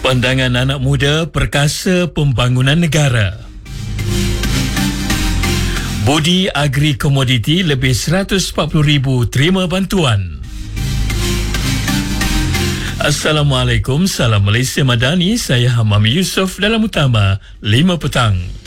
Pandangan anak muda perkasa pembangunan negara. Budi Agri Komoditi lebih 140,000 terima bantuan. Assalamualaikum, salam Malaysia Madani. Saya Hamam Yusof dalam Utama 5 petang.